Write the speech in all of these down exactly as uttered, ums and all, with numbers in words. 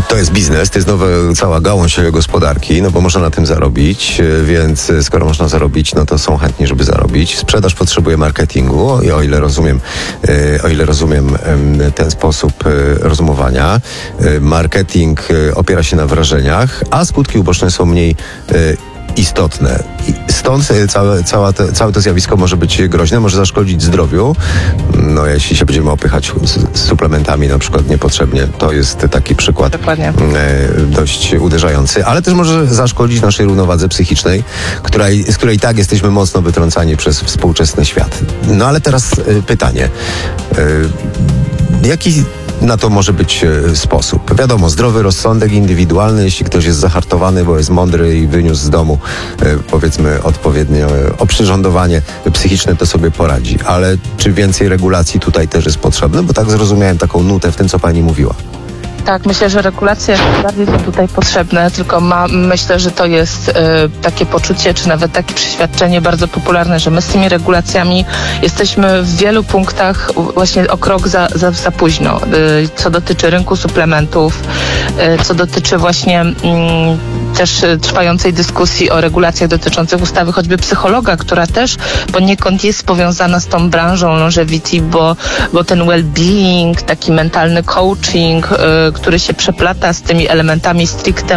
To jest biznes, to jest nowa cała gałąź gospodarki, no bo można na tym zarobić, więc skoro można zarobić, no to są chętni, żeby zarobić. Sprzedaż potrzebuje marketingu, i o ile rozumiem, o ile rozumiem ten sposób rozumowania, marketing opiera się na wrażeniach, a skutki uboczne są mniej istotne. I stąd całe, cała te, całe to zjawisko może być groźne, może zaszkodzić zdrowiu. No, jeśli się będziemy opychać z, z suplementami na przykład niepotrzebnie, to jest taki przykład Dokładnie. e, dość uderzający, ale też może zaszkodzić naszej równowadze psychicznej, której, z której tak jesteśmy mocno wytrącani przez współczesny świat. No ale teraz e, pytanie. E, jaki na to może być e, sposób? Wiadomo, zdrowy rozsądek indywidualny, jeśli ktoś jest zahartowany, bo jest mądry i wyniósł z domu e, powiedzmy odpowiednie e, oprzyrządowanie psychiczne, to sobie poradzi. Ale czy więcej regulacji tutaj też jest potrzebne? Bo tak zrozumiałem taką nutę w tym, co pani mówiła. Tak, myślę, że regulacje bardziej są tutaj potrzebne, tylko ma, myślę, że to jest y, takie poczucie, czy nawet takie przeświadczenie bardzo popularne, że my z tymi regulacjami jesteśmy w wielu punktach właśnie o krok za, za, za późno, y, co dotyczy rynku suplementów, y, co dotyczy właśnie y, też trwającej dyskusji o regulacjach dotyczących ustawy choćby psychologa, która też poniekąd jest powiązana z tą branżą longevity, bo, bo ten well-being, taki mentalny coaching, y, który się przeplata z tymi elementami stricte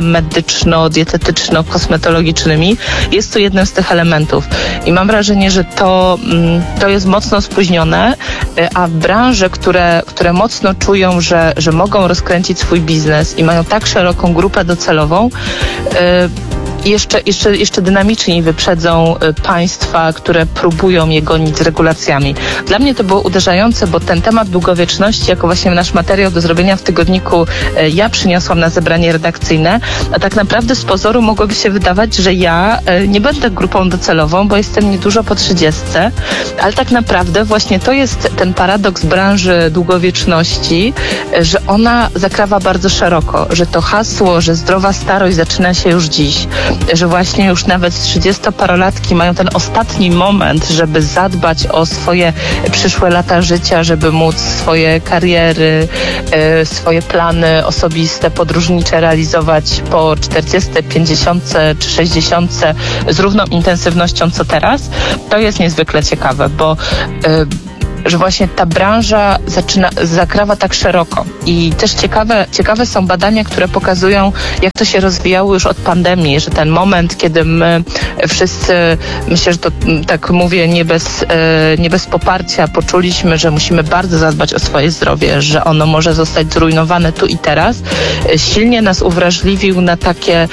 medyczno-dietetyczno-kosmetologicznymi, jest to jednym z tych elementów. I mam wrażenie, że to, to jest mocno spóźnione, a branże, które, które mocno czują, że, że mogą rozkręcić swój biznes i mają tak szeroką grupę docelową, jeszcze, jeszcze, jeszcze dynamiczniej wyprzedzą państwa, które próbują je gonić z regulacjami. Dla mnie to było uderzające, bo ten temat długowieczności, jako właśnie nasz materiał do zrobienia w tygodniku, ja przyniosłam na zebranie redakcyjne, a tak naprawdę z pozoru mogłoby się wydawać, że ja nie będę grupą docelową, bo jestem niedużo po trzydziestce, ale tak naprawdę właśnie to jest ten paradoks branży długowieczności, że ona zakrawa bardzo szeroko, że to hasło, że zdrowa starość zaczyna się już dziś, że właśnie już nawet trzydziestoparolatki mają ten ostatni moment, żeby zadbać o swoje przyszłe lata życia, żeby móc swoje kariery, e, swoje plany osobiste, podróżnicze realizować po czterdziestce, pięćdziesiątce czy sześćdziesiątce z równą intensywnością co teraz. To jest niezwykle ciekawe, bo e, że właśnie ta branża zaczyna, zakrawa tak szeroko. I też ciekawe, ciekawe są badania, które pokazują, jak to się rozwijało już od pandemii, że ten moment, kiedy my wszyscy, myślę, że to tak mówię, nie bez, nie bez poparcia, poczuliśmy, że musimy bardzo zadbać o swoje zdrowie, że ono może zostać zrujnowane tu i teraz, silnie nas uwrażliwił na takie,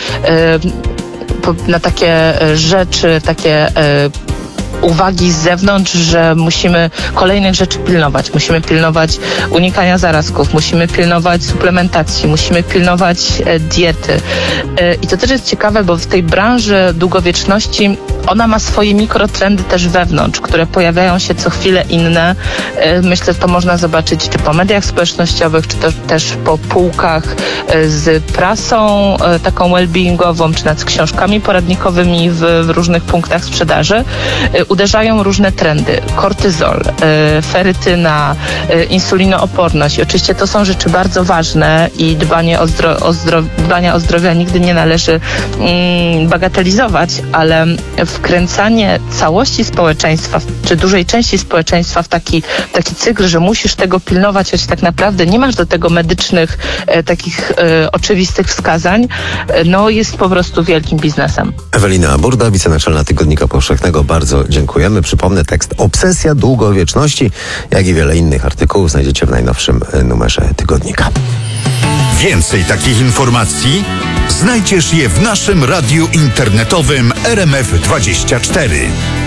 na takie rzeczy, takie uwagi z zewnątrz, że musimy kolejnych rzeczy pilnować. Musimy pilnować unikania zarazków, musimy pilnować suplementacji, musimy pilnować e, diety. E, I to też jest ciekawe, bo w tej branży długowieczności ona ma swoje mikrotrendy też wewnątrz, które pojawiają się co chwilę inne. E, myślę, że to można zobaczyć czy po mediach społecznościowych, czy to też po półkach e, z prasą e, taką well-beingową, czy nad książkami poradnikowymi w, w różnych punktach sprzedaży. E, uderzają różne trendy. Kortyzol, e, ferytyna, e, insulinooporność. I oczywiście to są rzeczy bardzo ważne i dbanie o, zdro, o, zdro, dbanie o zdrowie nigdy nie należy mm, bagatelizować, ale wkręcanie całości społeczeństwa, czy dużej części społeczeństwa w taki, taki cykl, że musisz tego pilnować, choć tak naprawdę nie masz do tego medycznych e, takich e, oczywistych wskazań, e, no jest po prostu wielkim biznesem. Ewelina Burda, wicenaczelna Tygodnika Powszechnego. Bardzo dziękujemy. Przypomnę, tekst Obsesja długowieczności, jak i wiele innych artykułów znajdziecie w najnowszym numerze tygodnika. Więcej takich informacji znajdziesz je w naszym radiu internetowym R M F dwadzieścia cztery.